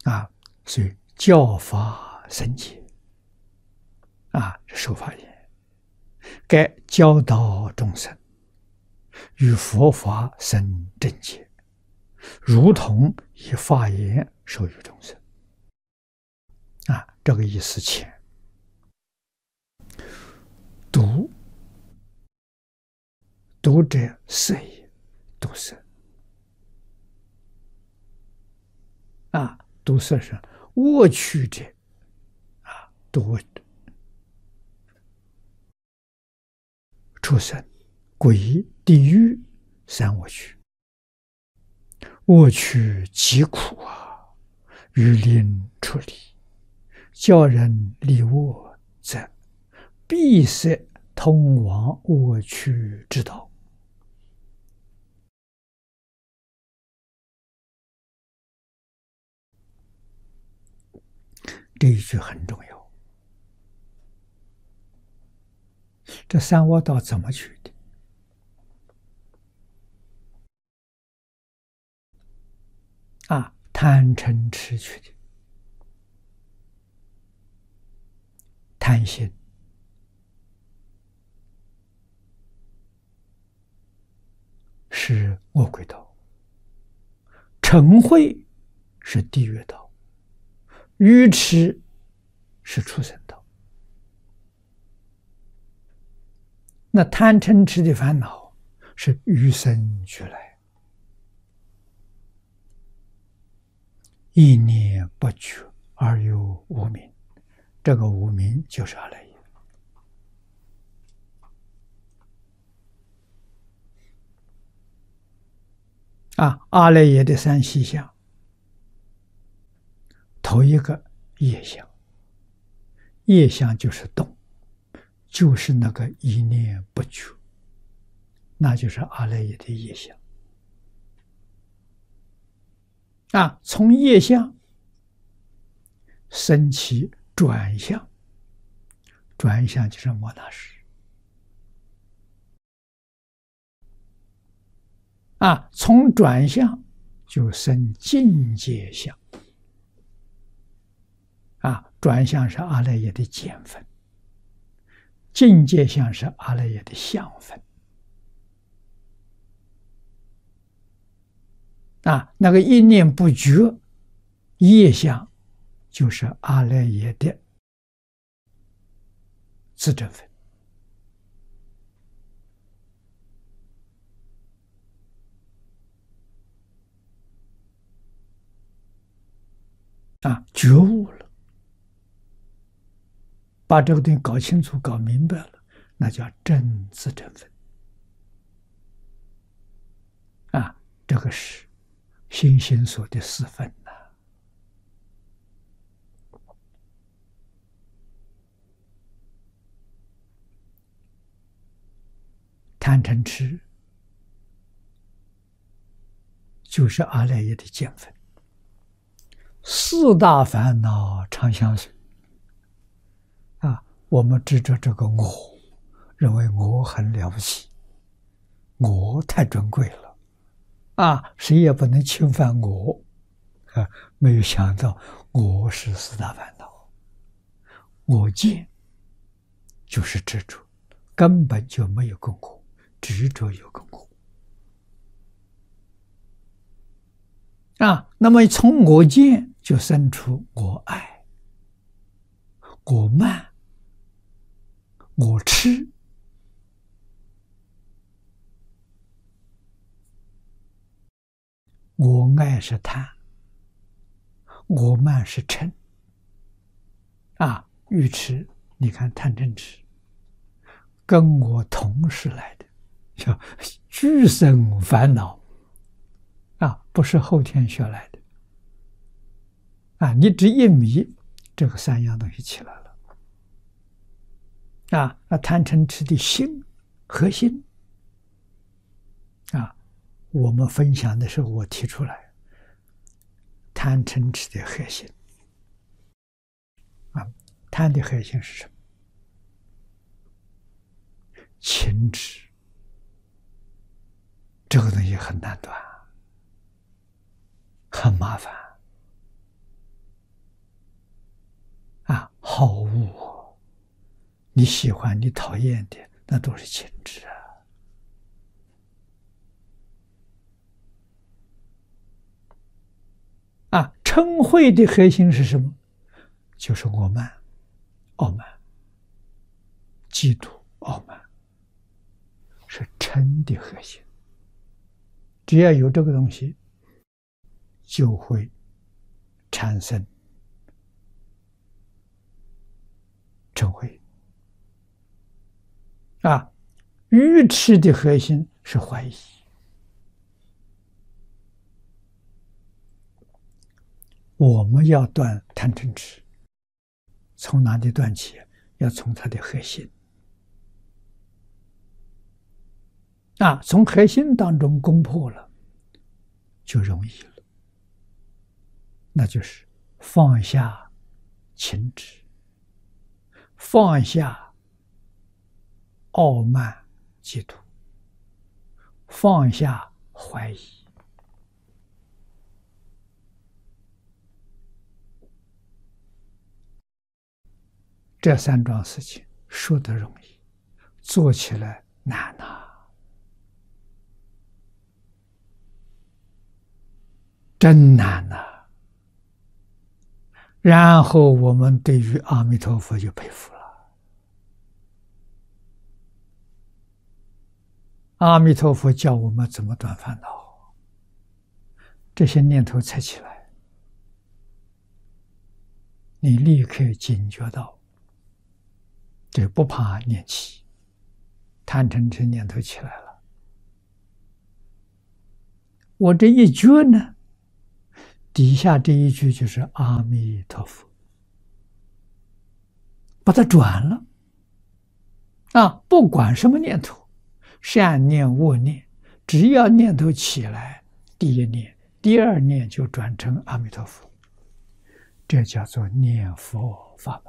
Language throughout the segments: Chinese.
啊，所以教法僧戒是受法言，该教导众生与佛法生正解，如同以法言授予众生。这个意思浅。读者色也，读色读色是恶趣者读畜生、鬼、地狱三恶趣。恶趣极苦欲令出离，教人离恶，则闭塞通往恶趣之道。这一句很重要。这三恶道怎么去的？贪嗔痴去的。贪心是恶鬼道，嗔恚是地狱道，愚痴是畜生道。那贪嗔痴的烦恼是与生俱来，一念不觉而有无明，这个无明就是阿赖耶。阿赖耶的三细相，头一个业相，业相就是动，就是那个一念不觉，那就是阿赖耶的业相。从业相升起转向，转向就是摩那识。从转向就生境界相。转向是阿赖耶的见分，境界相是阿赖耶的相分。那个一念不觉业相就是阿赖耶的自证分。觉悟了，把这个东西搞清楚、搞明白了，那叫正自证分。这个是心心所的四分呐。贪嗔痴就是阿赖耶的见分。四大烦恼常相随。我们执着这个我，认为我很了不起，我太尊贵了，谁也不能侵犯我，没有想到我是四大烦恼，我见就是执着，根本就没有共我，执着有共我。那么从我见就生出我爱、我慢、我痴。我爱是贪，我慢是嗔。愚痴，你看贪嗔痴跟我同时来的，叫俱生烦恼不是后天学来的你只一迷，这个三样东西起来了贪嗔痴的心核心我们分享的时候我提出来，贪嗔痴的核心贪的核心是什么？情执，这个东西很难断，很麻烦你喜欢、你讨厌的，那都是情执嗔恚的核心是什么？就是我慢、傲慢、嫉妒、傲慢，是嗔的核心。只要有这个东西，就会产生嗔恚。愚痴的核心是怀疑。我们要断贪嗔痴，从哪里断起？要从它的核心。从核心当中攻破了，就容易了。那就是放下情执，放下傲慢嫉妒，放下怀疑。这三桩事情说得容易，做起来难呐。真难呐！然后我们对于阿弥陀佛就佩服了。阿弥陀佛教我们怎么断烦恼，这些念头才起来，你立刻警觉到，这不怕念起，贪嗔痴念头起来了，我这一觉呢？底下这一句就是阿弥陀佛，把它转了。不管什么念头，善念恶念，只要念头起来，第一念、第二念就转成阿弥陀佛，这叫做念佛法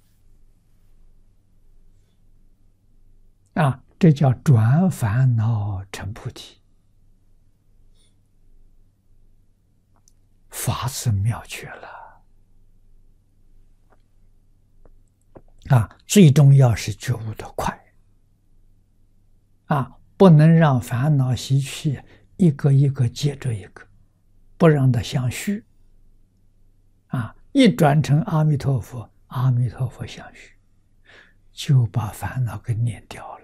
门。这叫转烦恼成菩提。法子妙绝了最重要是觉悟的快不能让烦恼习气一个一个接着一个，不让它相续一转成阿弥陀佛，阿弥陀佛相续，就把烦恼给念掉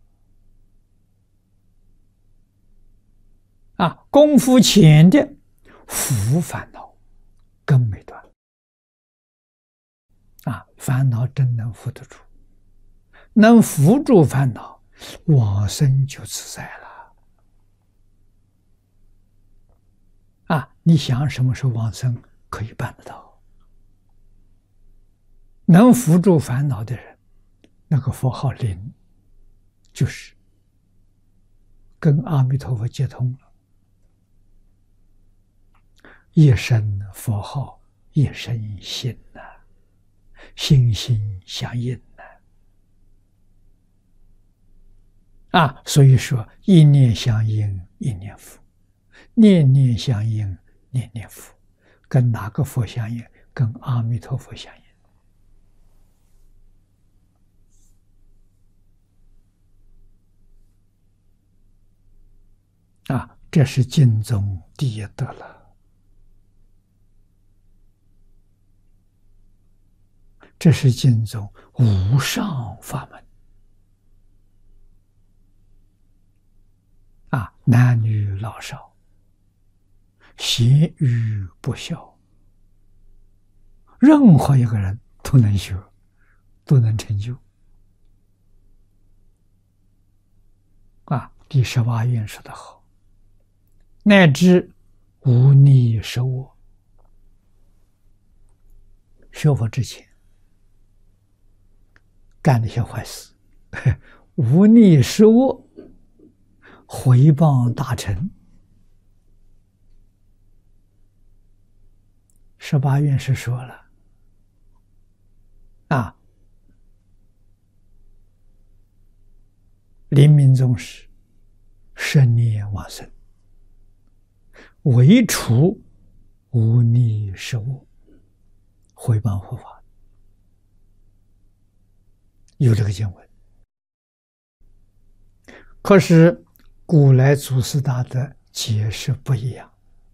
了功夫浅的伏烦恼根没断烦恼真能伏得住，能伏住烦恼，往生就自在了你想什么时候往生，可以办得到。能伏住烦恼的人，那个佛号灵，就是跟阿弥陀佛接通了。一生佛号，一生心心心相印所以说一念相应一念佛，念念相应念念佛，跟哪个佛相应？跟阿弥陀佛相应这是经中第一德了。这是经中无上法门男女老少，贤愚不肖，任何一个人都能学，都能成就第18愿说得好，乃至无逆舍我。学佛之前干那些坏事，无逆舍我，毁谤大臣。18愿是说了临命终时10年往生，唯除无逆舍我，毁谤佛法有这个经文。可是古来祖师大德解释不一样。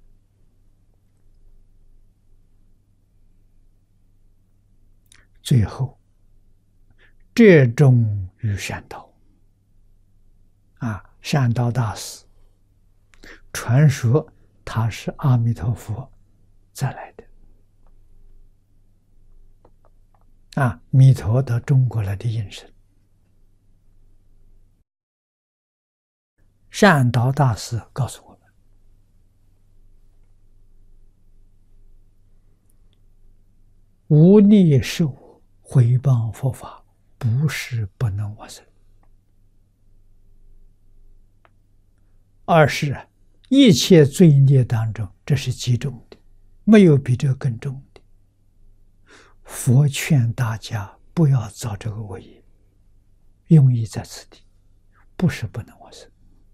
最后折中于善导。善导大师传说他是阿弥陀佛再来的。弥陀到中国来的应身。善导大师告诉我们，无逆事物毁谤佛法，不是不能往生，而是一切罪孽当中，这是极重的，没有比这更重的。佛劝大家不要造这个恶业，用意在此地，不是不能往生。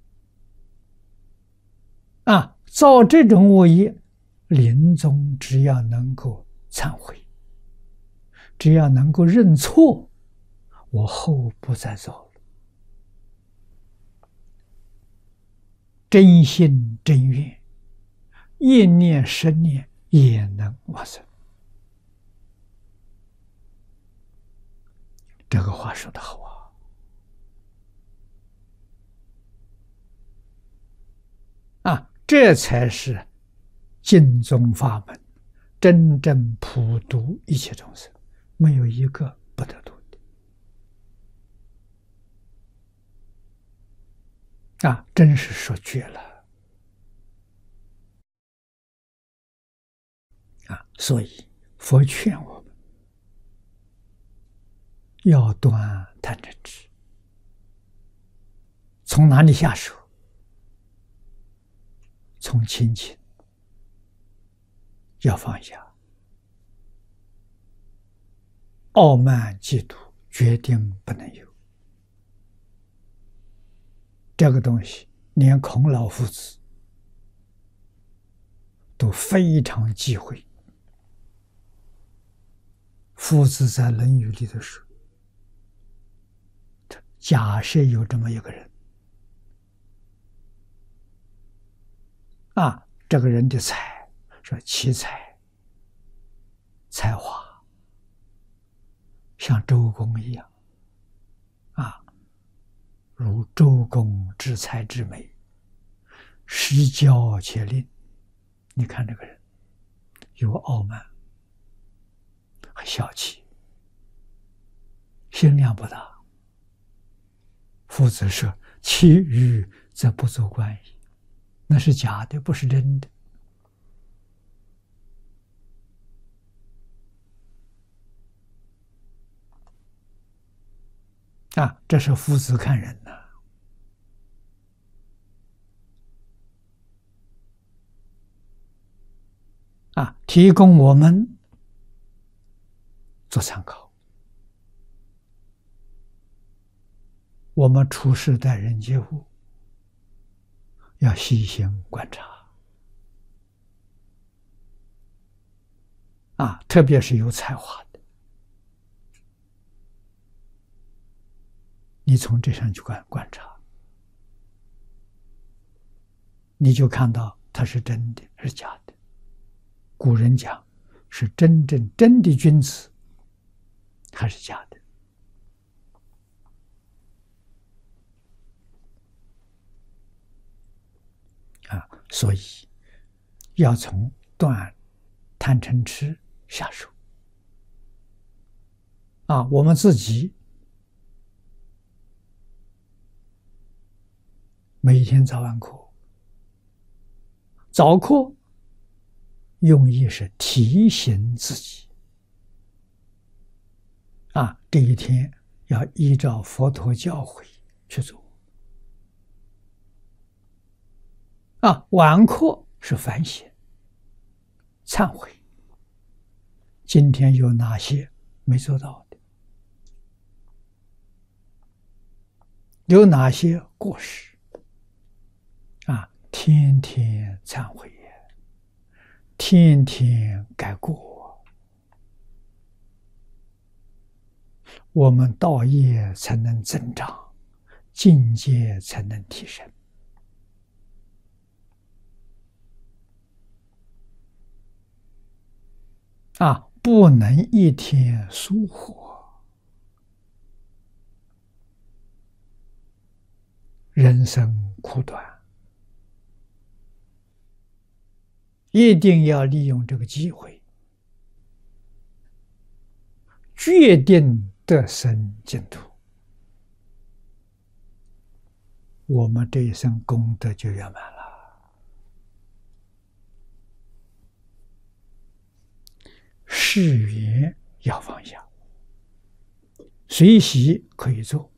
造这种恶业，临终只要能够忏悔，只要能够认错，我后不再造了，真心真愿，一念十念也能往生。这个话说得好这才是净宗法门真正普度一切众生，没有一个不得度的。真是说绝了。所以佛劝我们要断贪嗔痴。从哪里下手？从亲情要放下，傲慢嫉妒决定不能有。这个东西连孔老夫子都非常忌讳。夫子在《论语》里头说，假设有这么一个人，这个人的才，说奇才才华像周公一样，如周公之才之美，施教且令。你看这个人有傲慢和小气，心量不大。夫子说，其余则不足观矣。那是假的，不是真的。这是夫子看人提供我们做参考。我们处事待人接物要细心观察特别是有才华的，你从这上去观察，你就看到他是真的是假的。古人讲是真的君子还是假的。所以要从断贪嗔痴下手。我们自己每天早晚课，早课用意是提醒自己，这一天要依照佛陀教诲去做。晚课是反省、忏悔，今天有哪些没做到的，有哪些过失，天天忏悔，天天改过。 我们道业才能增长，境界才能提升。不能一天疏忽，人生苦短，一定要利用这个机会，决定得生净土，我们这一生功德就圆满了。誓言要放下，随喜可以做。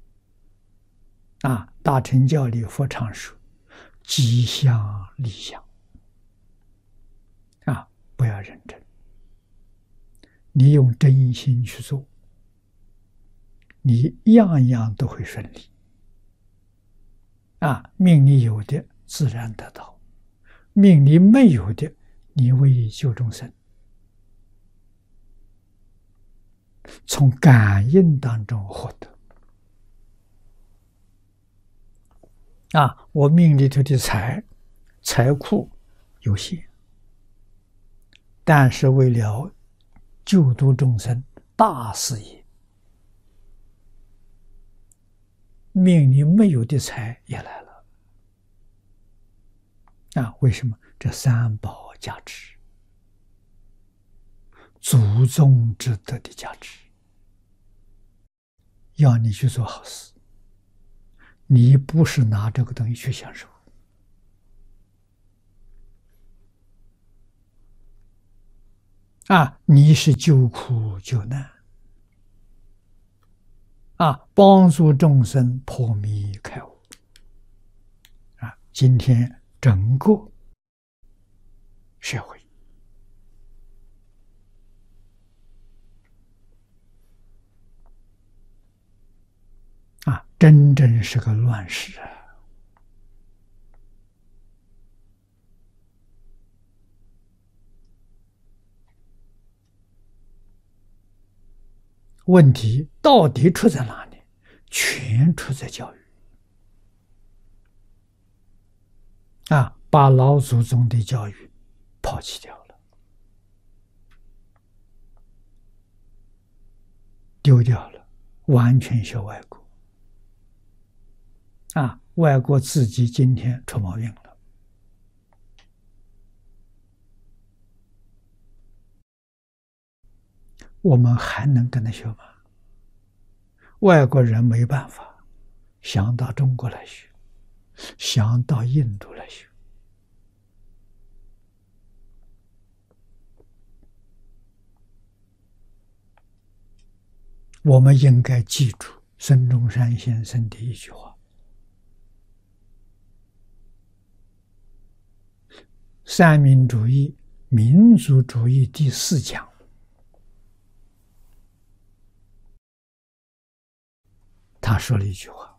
大乘教里佛常说，吉祥立祥。不要认真，你用真心去做，你样样都会顺利。命里有的自然得到，命里没有的，你为救众生。从感应当中获得。我命里头的财库有限，但是为了救度众生大事业，命里没有的财也来了。为什么？这三宝加持，祖宗之德的加持，要你去做好事，你不是拿这个东西去享受。你是救苦救难，帮助众生破迷开悟。今天整个社会真正是个乱世啊！问题到底出在哪里？全出在教育。把老祖宗的教育抛弃掉了，丢掉了，完全学外国。外国自己今天出毛病了。我们还能跟他学吗？外国人没办法，想到中国来学，想到印度来学。我们应该记住孙中山先生的一句话：三民主义、民族主义第四讲，他说了一句话：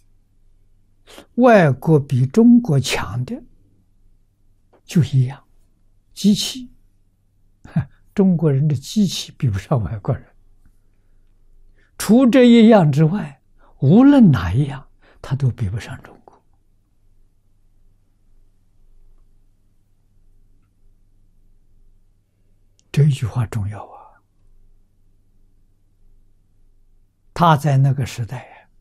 外国比中国强的就一样，机器。中国人的机器比不上外国人。除这一样之外，无论哪一样，他都比不上中国。这一句话重要啊！他在那个时代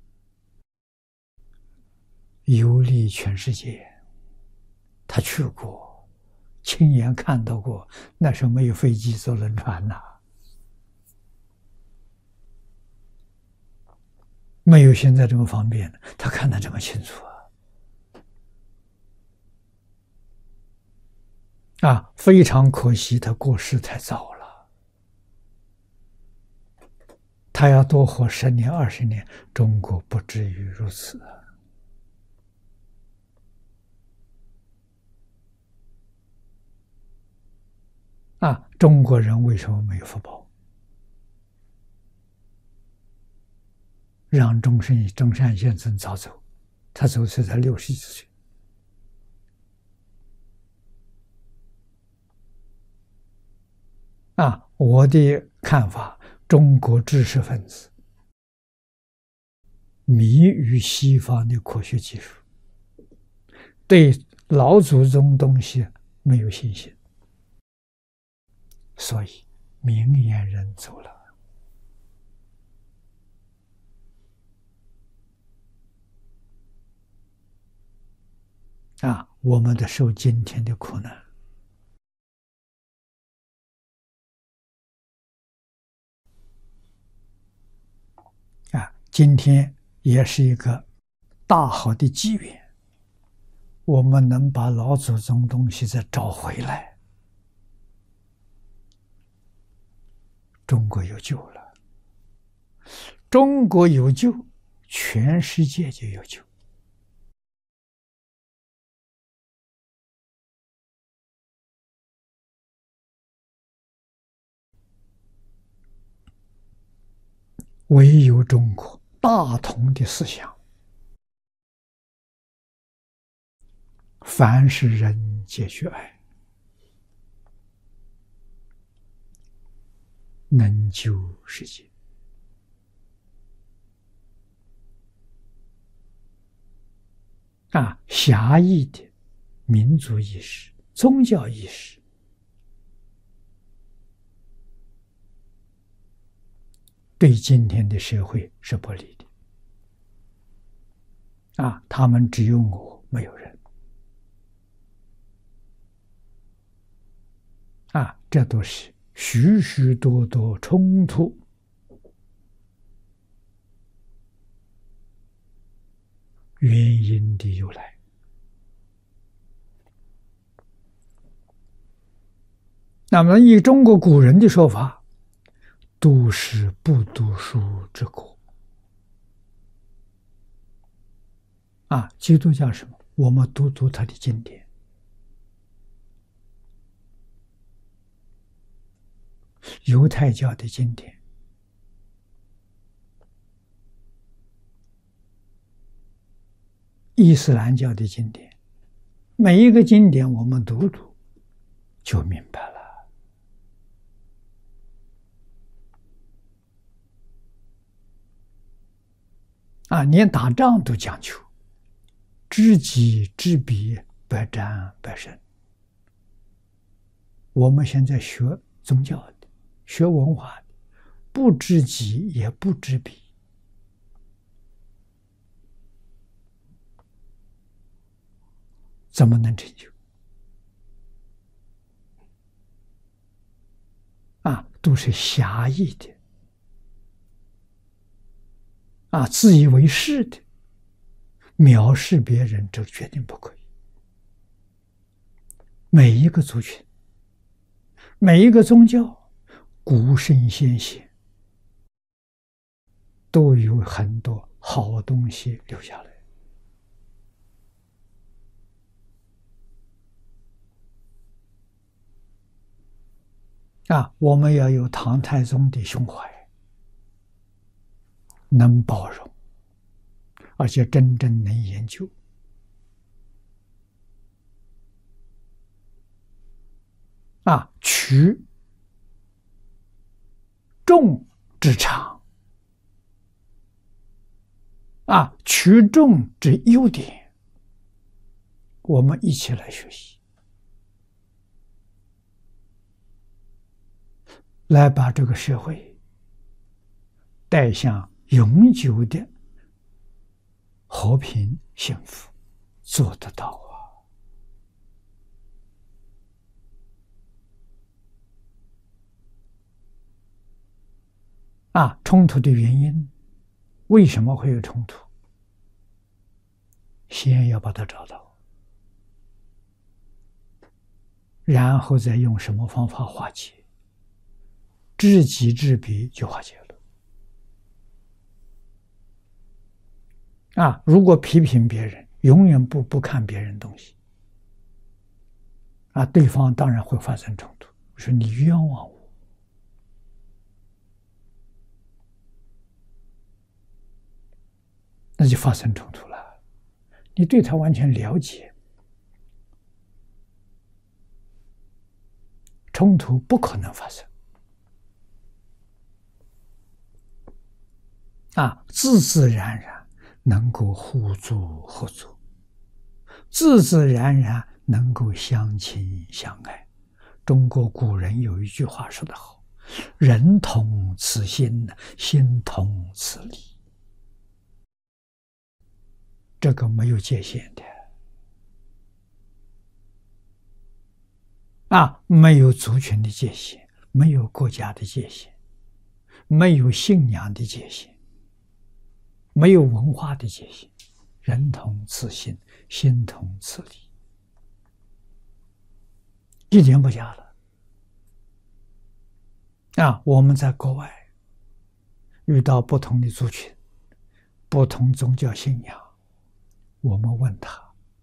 游历全世界，他去过，亲眼看到过，那时候没有飞机，坐轮船呐。没有现在这么方便，他看得这么清楚非常可惜，他过世太早了。他要多活10年、20年，中国不至于如此中国人为什么没有福报？让中山先生早走，他走时才60几岁。我的看法，中国知识分子迷于西方的科学技术，对老祖宗东西没有信心，所以明眼人走了。我们得受今天的苦难。今天也是一个大好的机缘，我们能把老祖宗东西再找回来，中国有救了。中国有救，全世界就有救。唯有中国大同的思想，凡是人皆须爱，能救世界。狭义的民族意识、宗教意识，对今天的社会是不利的。他们只有我，没有人。这都是许许多多冲突原因的由来。那么以中国古人的说法，都是不读书之国。基督教什么？我们读他的经典。犹太教的经典，伊斯兰教的经典，每一个经典我们读就明白了。连打仗都讲究知己知彼，百战百胜。我们现在学宗教的，学文化的，不知己也不知彼，怎么能成就？都是狭义的，自以为是的，藐视别人，这决定不可以。每一个族群，每一个宗教，古圣先贤都有很多好东西留下来。我们要有唐太宗的胸怀，能包容，而且真正能研究。取众之长，取众之优点，我们一起来学习，来把这个社会带向永久的和平幸福，做得到冲突的原因，为什么会有冲突？先要把它找到，然后再用什么方法化解，知己知彼就化解了。如果批评别人，永远不看别人东西，对方当然会发生冲突，说你冤枉我。那就发生冲突了。你对他完全了解，冲突不可能发生。自自然然能够互助合作，自自然然能够相亲相爱。中国古人有一句话说得好：“人同此心，心同此理。”这个没有界限的没有族群的界限，没有国家的界限，没有信仰的界限，没有文化的界限，人同此心，心同此理，一点不假的。我们在国外遇到不同的族群、不同宗教信仰，我们问他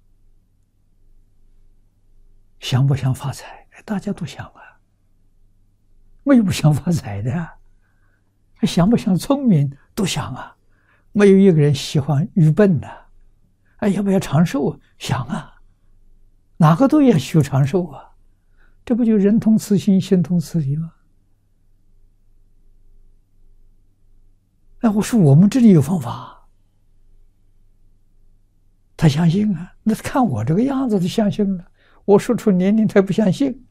想不想发财？大家都想啊，没有不想发财的。想不想聪明？都想啊，没有一个人喜欢愚笨的。要不要长寿？想啊，哪个都要求长寿啊，这不就人同此心，心同此理吗？我说我们这里有方法，他相信啊，那看我这个样子就相信了。我说出年龄他不相信，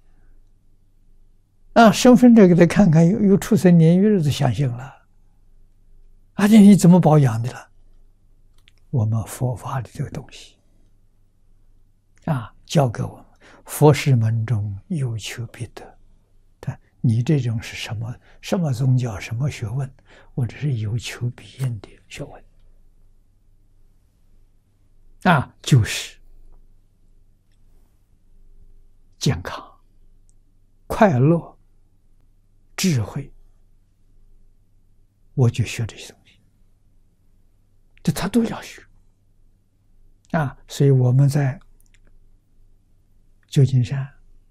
身份证给他看看，有出生年月日就相信了。你怎么保养的了？我们佛法的这个东西教给我们，佛事门中有求必得。你这种是什么宗教、什么学问？我这是有求必应的学问就是健康、快乐、智慧，我就学这些东西，这他都要学所以我们在旧金山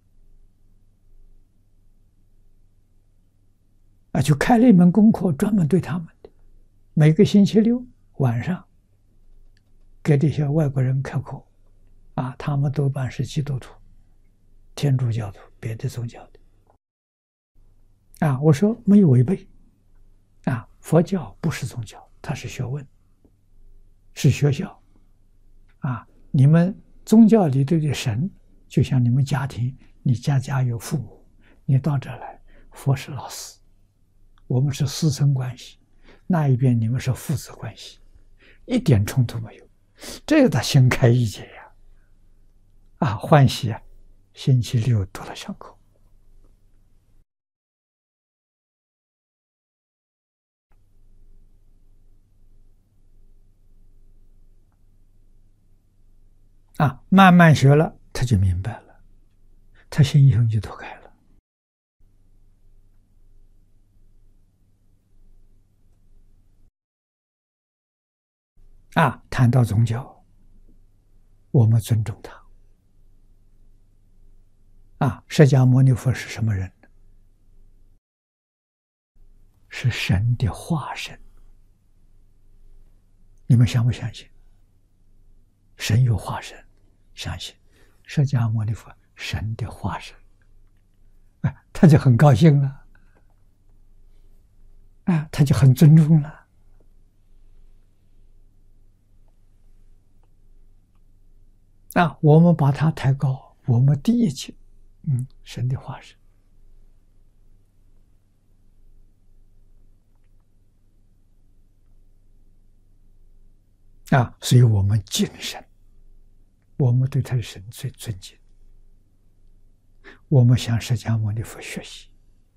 就开了一门功课，专门对他们的。每个星期六晚上给这些外国人开课他们多半是基督徒、天主教徒、别的宗教的我说没有违背佛教不是宗教，它是学问，是学校你们宗教里头的神就像你们家庭，你家有父母，你到这来，佛是老师，我们是师生关系，那一边你们是父子关系，一点冲突没有，这个他心开意解欢喜星期六读了上课慢慢学了，他就明白了，他心胸就脱开了谈到宗教，我们尊重他释迦牟尼佛是什么人？是神的化身，你们相不相信？神有化身，相信释迦牟尼佛神的化身他就很高兴了他就很尊重了我们把他抬高，我们第一级神的化身所以我们敬神，我们对他的神最尊敬，我们向释迦牟尼佛学习